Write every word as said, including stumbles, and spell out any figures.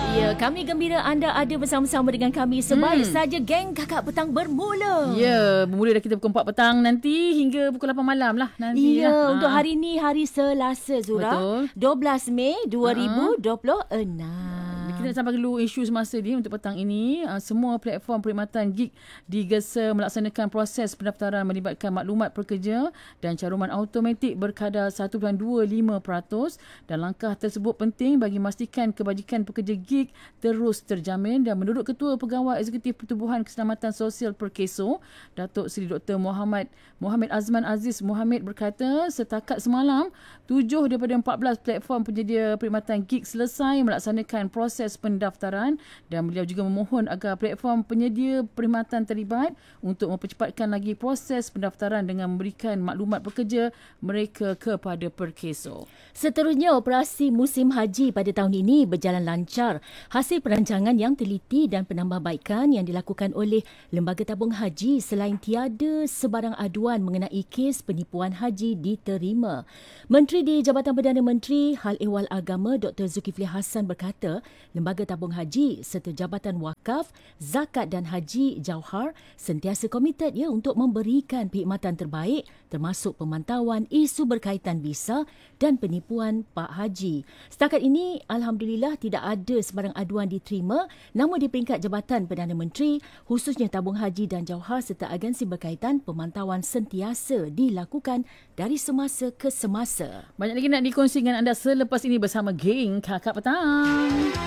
Ya, kami gembira anda ada bersama-sama dengan kami. Sebaik hmm. saja geng Kakak Petang bermula. Ya, bermula dah kita pukul empat petang nanti hingga pukul lapan malam lah nanti. Ya, lah. untuk ha. hari ni hari Selasa Zura. Betul. dua belas Mei dua ribu dua puluh enam. Kita nak sampai dulu isu semasa ni untuk petang ini. Uh, semua platform perkhidmatan gig digesa melaksanakan proses pendaftaran melibatkan maklumat pekerja dan caruman automatik berkadar satu perpuluhan dua lima peratus dan langkah tersebut penting bagi memastikan kebajikan pekerja gig terus terjamin. Dan menurut Ketua Pegawai Eksekutif Pertubuhan Keselamatan Sosial Perkeso, Datuk Seri Doktor Muhammad Muhammad Azman Aziz Muhammad berkata setakat semalam tujuh daripada empat belas platform penyedia perkhidmatan gig selesai melaksanakan proses pendaftaran dan beliau juga memohon agar platform penyedia perkhidmatan terlibat untuk mempercepatkan lagi proses pendaftaran dengan memberikan maklumat pekerja mereka kepada Perkeso. Seterusnya, operasi musim haji pada tahun ini berjalan lancar hasil perancangan yang teliti dan penambahbaikan yang dilakukan oleh Lembaga Tabung Haji selain tiada sebarang aduan mengenai kes penipuan haji diterima. Menteri di Jabatan Perdana Menteri Hal Ehwal Agama Doktor Zulkifli Hassan berkata Lembaga Tabung Haji serta Jabatan Wakaf, Zakat dan Haji Jauhar sentiasa komited ya untuk memberikan perkhidmatan terbaik termasuk pemantauan isu berkaitan visa dan penipuan Pak Haji. Setakat ini, Alhamdulillah tidak ada sebarang aduan diterima, namun di peringkat Jabatan Perdana Menteri, khususnya Tabung Haji dan Jauhar serta agensi berkaitan, pemantauan sentiasa dilakukan dari semasa ke semasa. Banyak lagi nak dikongsi dengan anda selepas ini bersama geng Kakak Petang.